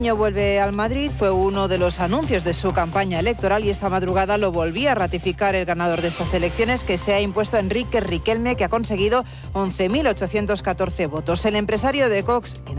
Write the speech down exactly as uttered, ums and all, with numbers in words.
Vuelve al Madrid, fue uno de los anuncios de su campaña electoral y esta madrugada lo volvía a ratificar el ganador de estas elecciones, que se ha impuesto Enrique Riquelme, que ha conseguido once mil ochocientos catorce votos. El empresario de Cox en